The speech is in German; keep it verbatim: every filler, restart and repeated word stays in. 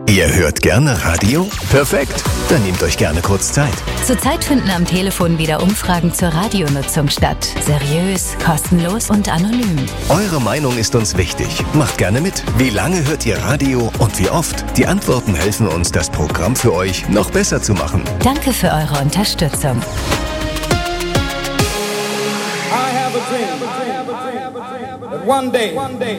Ihr hört gerne Radio? Perfekt, dann nehmt euch gerne kurz Zeit. Zurzeit finden am Telefon wieder Umfragen zur Radionutzung statt. Seriös, kostenlos und anonym. Eure Meinung ist uns wichtig. Macht gerne mit. Wie lange hört ihr Radio und wie oft? Die Antworten helfen uns, das Programm für euch noch besser zu machen. Danke für eure Unterstützung. I have a dream that one day, one day